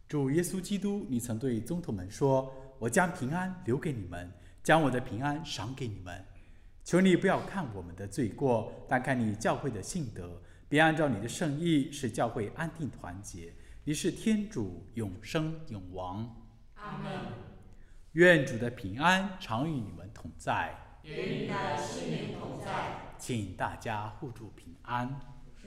主耶稣基督，你曾对宗徒们说：“我将平安留给你们，将我的平安赏给你们。求你不要看我们的罪过，但看你教会的信德，别按照你的圣意使教会安定团结。你是天主，永生永王。 阿们。 愿主的平安常与你们同在， 与你的心灵同在。 请大家互助平安。